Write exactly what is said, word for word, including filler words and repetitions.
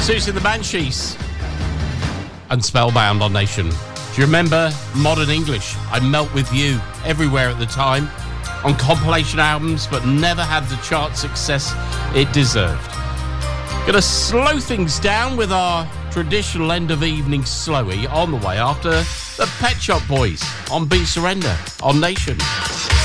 Susie and the Banshees and Spellbound on Nation. Do you remember Modern English? I Melt With You everywhere at the time on compilation albums, but never had the chart success it deserved. Gonna slow things down with our traditional end of evening slowie on the way after the Pet Shop Boys on Be Surrender on Nation.